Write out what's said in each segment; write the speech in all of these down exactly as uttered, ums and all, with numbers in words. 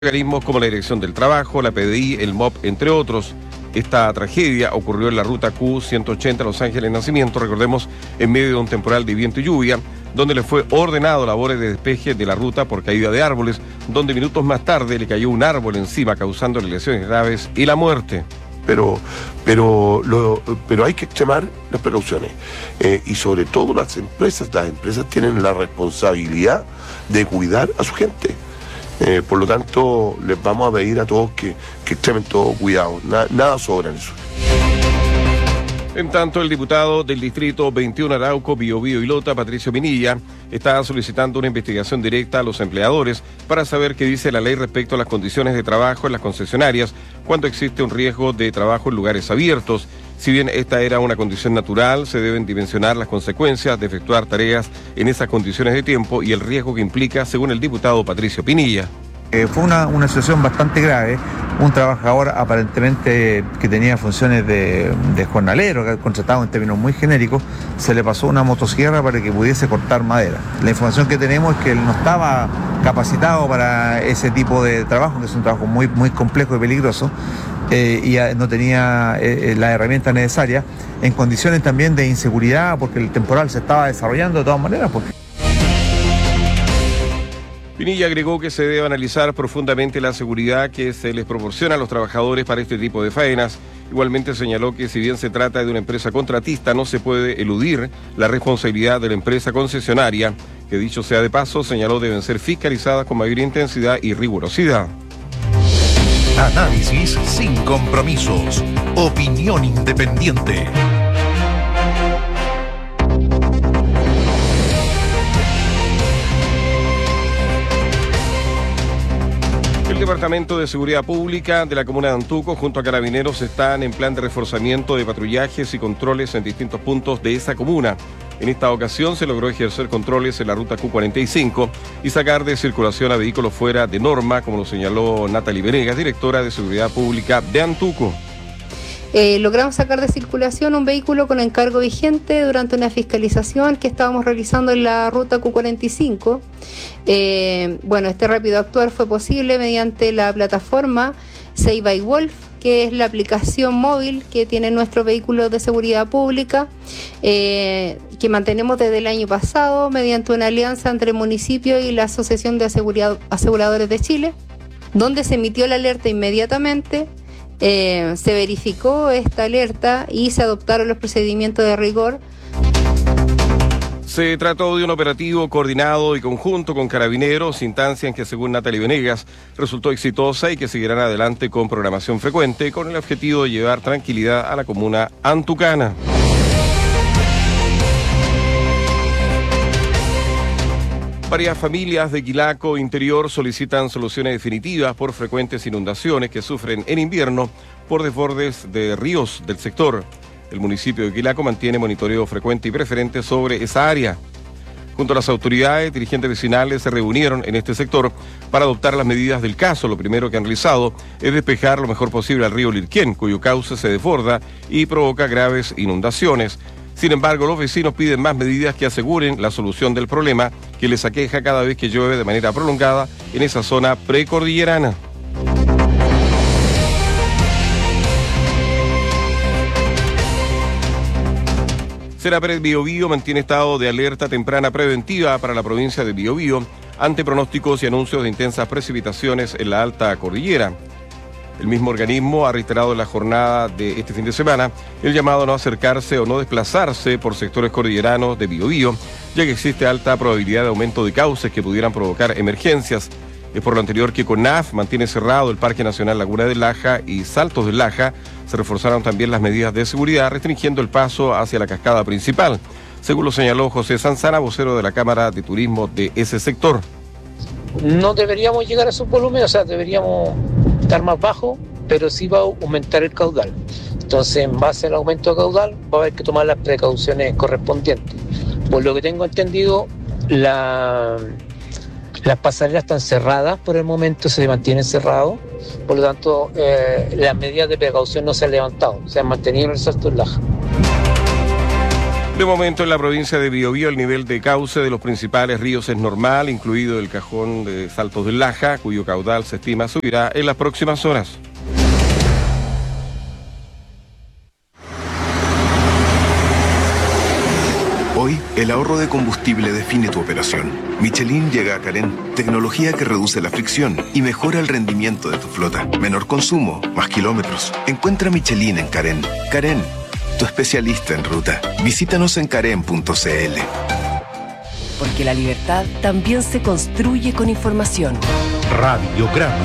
Organismos como la Dirección del Trabajo, la P D I, el M O P, entre otros. Esta tragedia ocurrió en la ruta Q ciento ochenta Los Ángeles Nacimiento, recordemos, en medio de un temporal de viento y lluvia, donde le fue ordenado labores de despeje de la ruta por caída de árboles, donde minutos más tarde le cayó un árbol encima, causándole lesiones graves y la muerte. Pero, pero, lo, pero hay que extremar las precauciones eh, y sobre todo las empresas, las empresas tienen la responsabilidad de cuidar a su gente. Eh, por lo tanto, les vamos a pedir a todos que, que extremen todo cuidado, Na, nada sobra en eso. En tanto, el diputado del Distrito veintiuno Arauco, Biobío y Lota, Patricio Pinilla, está solicitando una investigación directa a los empleadores para saber qué dice la ley respecto a las condiciones de trabajo en las concesionarias cuando existe un riesgo de trabajo en lugares abiertos. Si bien esta era una condición natural, se deben dimensionar las consecuencias de efectuar tareas en esas condiciones de tiempo y el riesgo que implica, según el diputado Patricio Pinilla. Eh, fue una, una situación bastante grave. Un trabajador aparentemente que tenía funciones de, de jornalero, que contratado en términos muy genéricos, se le pasó una motosierra para que pudiese cortar madera. La información que tenemos es que él no estaba capacitado para ese tipo de trabajo, que es un trabajo muy, muy complejo y peligroso, eh, y no tenía eh, las herramientas necesarias, en condiciones también de inseguridad, porque el temporal se estaba desarrollando de todas maneras. Porque... Pinilla agregó que se debe analizar profundamente la seguridad que se les proporciona a los trabajadores para este tipo de faenas. Igualmente señaló que si bien se trata de una empresa contratista, no se puede eludir la responsabilidad de la empresa concesionaria, que dicho sea de paso, señaló deben ser fiscalizadas con mayor intensidad y rigurosidad. Análisis sin compromisos. Opinión independiente. El Departamento de Seguridad Pública de la Comuna de Antuco junto a Carabineros están en plan de reforzamiento de patrullajes y controles en distintos puntos de esa comuna. En esta ocasión se logró ejercer controles en la ruta Q cuarenta y cinco y sacar de circulación a vehículos fuera de norma, como lo señaló Natalie Venegas, directora de Seguridad Pública de Antuco. Eh, logramos sacar de circulación un vehículo con encargo vigente durante una fiscalización que estábamos realizando en la ruta Q cuarenta y cinco. Eh, bueno, este rápido actuar fue posible mediante la plataforma Save by Wolf, que es la aplicación móvil que tiene nuestro vehículo de seguridad pública, eh, que mantenemos desde el año pasado mediante una alianza entre el municipio y la Asociación de Asegurado- Aseguradores de Chile, donde se emitió la alerta inmediatamente. Eh, se verificó esta alerta y se adoptaron los procedimientos de rigor. Se trató de un operativo coordinado y conjunto con Carabineros, instancia en que, según Natalie Venegas, resultó exitosa y que seguirán adelante con programación frecuente con el objetivo de llevar tranquilidad a la comuna antucana. Varias familias de Quilaco Interior solicitan soluciones definitivas por frecuentes inundaciones que sufren en invierno por desbordes de ríos del sector. El municipio de Quilaco mantiene monitoreo frecuente y preferente sobre esa área. Junto a las autoridades, dirigentes vecinales se reunieron en este sector para adoptar las medidas del caso. Lo primero que han realizado es despejar lo mejor posible al río Lirquén, cuyo cauce se desborda y provoca graves inundaciones. Sin embargo, los vecinos piden más medidas que aseguren la solución del problema que les aqueja cada vez que llueve de manera prolongada en esa zona precordillerana. Serapred Biobío mantiene estado de alerta temprana preventiva para la provincia de Biobío ante pronósticos y anuncios de intensas precipitaciones en la alta cordillera. El mismo organismo ha reiterado en la jornada de este fin de semana el llamado a no acercarse o no desplazarse por sectores cordilleranos de Biobío, ya que existe alta probabilidad de aumento de cauces que pudieran provocar emergencias. Es por lo anterior que CONAF mantiene cerrado el Parque Nacional Laguna del Laja y Saltos del Laja. Se reforzaron también las medidas de seguridad, restringiendo el paso hacia la cascada principal, según lo señaló José Sanzana, vocero de la Cámara de Turismo de ese sector. No deberíamos llegar a esos volúmenes, o sea, deberíamos estar más bajo, pero sí va a aumentar el caudal. Entonces, en base al aumento de caudal, va a haber que tomar las precauciones correspondientes. Por lo que tengo entendido, la, las pasarelas están cerradas por el momento, se mantienen cerrados, por lo tanto, eh, las medidas de precaución no se han levantado, se han mantenido en el Salto del Laja. De momento en la provincia de Biobío el nivel de cauce de los principales ríos es normal, incluido el cajón de Saltos del Laja, cuyo caudal se estima subirá en las próximas horas. Hoy, el ahorro de combustible define tu operación. Michelin llega a Carén, tecnología que reduce la fricción y mejora el rendimiento de tu flota. Menor consumo, más kilómetros. Encuentra Michelin en Carén. Carén, tu especialista en ruta. Visítanos en carén punto c l. Porque la libertad también se construye con información. Radiograma.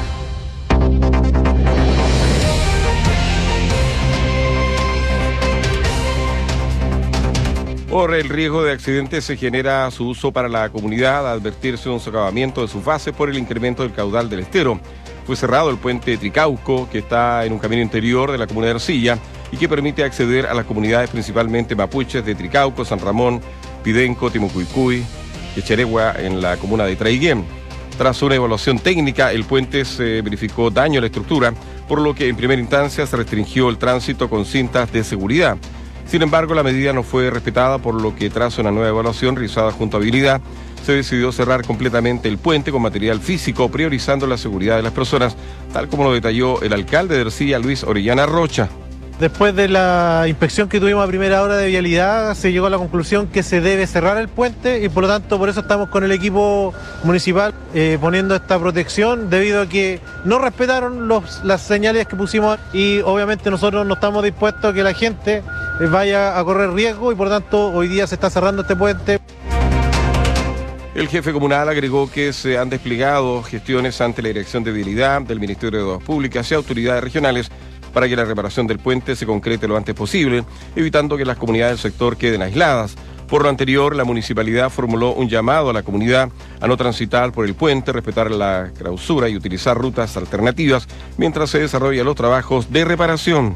Por el riesgo de accidentes se genera su uso para la comunidad, a advertirse un socavamiento de sus bases por el incremento del caudal del estero. Fue cerrado el puente Tricauco, que está en un camino interior de la comuna de Ercilla y que permite acceder a las comunidades principalmente mapuches de Tricauco, San Ramón, Pidenco, Timucuicui y Echeregua en la comuna de Traiguén. Tras una evaluación técnica, el puente se verificó daño a la estructura, por lo que en primera instancia se restringió el tránsito con cintas de seguridad. Sin embargo, la medida no fue respetada, por lo que tras una nueva evaluación realizada junto a Habilidad, se decidió cerrar completamente el puente con material físico, priorizando la seguridad de las personas, tal como lo detalló el alcalde de Ercilla, Luis Orellana Rocha. Después de la inspección que tuvimos a primera hora de vialidad, se llegó a la conclusión que se debe cerrar el puente y por lo tanto por eso estamos con el equipo municipal eh, poniendo esta protección, debido a que no respetaron los, las señales que pusimos y obviamente nosotros no estamos dispuestos a que la gente vaya a correr riesgo y por lo tanto hoy día se está cerrando este puente. El jefe comunal agregó que se han desplegado gestiones ante la Dirección de Vialidad del Ministerio de Obras Públicas y autoridades regionales para que la reparación del puente se concrete lo antes posible, evitando que las comunidades del sector queden aisladas. Por lo anterior, la municipalidad formuló un llamado a la comunidad a no transitar por el puente, respetar la clausura y utilizar rutas alternativas mientras se desarrollan los trabajos de reparación.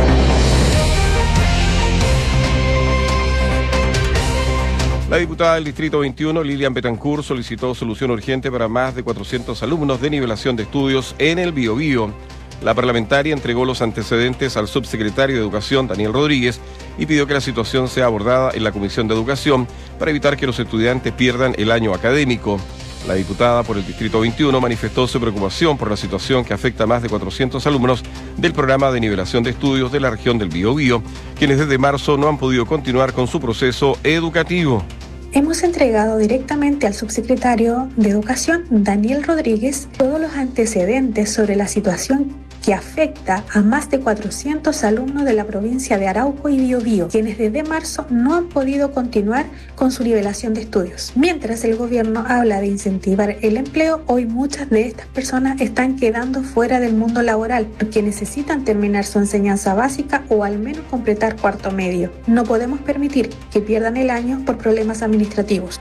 La diputada del Distrito veintiuno, Lilian Betancourt, solicitó solución urgente para más de cuatrocientos alumnos de nivelación de estudios en el Biobío. La parlamentaria entregó los antecedentes al subsecretario de Educación, Daniel Rodríguez, y pidió que la situación sea abordada en la Comisión de Educación para evitar que los estudiantes pierdan el año académico. La diputada por el Distrito veintiuno manifestó su preocupación por la situación que afecta a más de cuatrocientos alumnos del programa de nivelación de estudios de la región del Biobío, quienes desde marzo no han podido continuar con su proceso educativo. Hemos entregado directamente al subsecretario de Educación, Daniel Rodríguez, todos los antecedentes sobre la situación que afecta a más de cuatrocientos alumnos de la provincia de Arauco y Biobío, quienes desde marzo no han podido continuar con su nivelación de estudios. Mientras el gobierno habla de incentivar el empleo, hoy muchas de estas personas están quedando fuera del mundo laboral porque necesitan terminar su enseñanza básica o al menos completar cuarto medio. No podemos permitir que pierdan el año por problemas administrativos.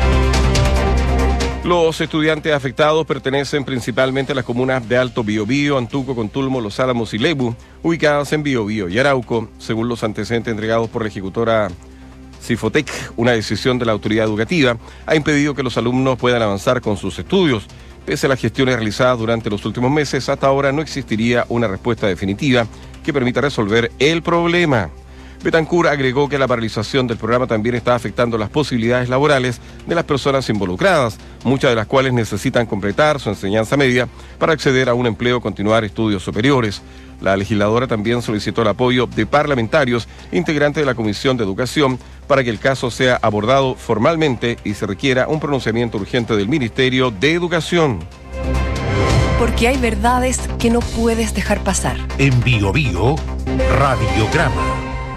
Los estudiantes afectados pertenecen principalmente a las comunas de Alto Biobío, Antuco, Contulmo, Los Álamos y Lebu, ubicadas en Biobío y Arauco. Según los antecedentes entregados por la ejecutora Cifotec, una decisión de la autoridad educativa ha impedido que los alumnos puedan avanzar con sus estudios. Pese a las gestiones realizadas durante los últimos meses, hasta ahora no existiría una respuesta definitiva que permita resolver el problema. Betancourt agregó que la paralización del programa también está afectando las posibilidades laborales de las personas involucradas, muchas de las cuales necesitan completar su enseñanza media para acceder a un empleo o continuar estudios superiores. La legisladora también solicitó el apoyo de parlamentarios integrantes de la Comisión de Educación para que el caso sea abordado formalmente y se requiera un pronunciamiento urgente del Ministerio de Educación. Porque hay verdades que no puedes dejar pasar. En Biobío, Radiograma.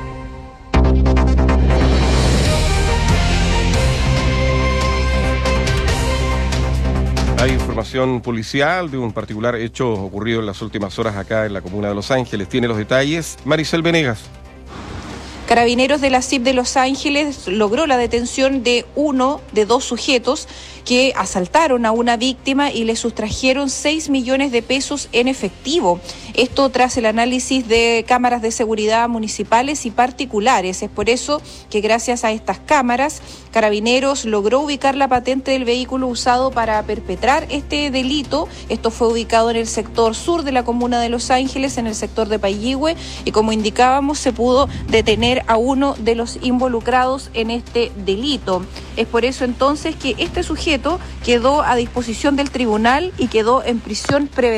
Hay información policial de un particular hecho ocurrido en las últimas horas acá en la comuna de Los Ángeles. Tiene los detalles Maricel Venegas. Carabineros de la C I P de Los Ángeles logró la detención de uno de dos sujetos que asaltaron a una víctima y le sustrajeron seis millones de pesos en efectivo. Esto tras el análisis de cámaras de seguridad municipales y particulares. Es por eso que gracias a estas cámaras, Carabineros logró ubicar la patente del vehículo usado para perpetrar este delito. Esto fue ubicado en el sector sur de la comuna de Los Ángeles, en el sector de Payihue, y como indicábamos, se pudo detener a uno de los involucrados en este delito. Es por eso entonces que este sujeto quedó a disposición del tribunal y quedó en prisión preventiva.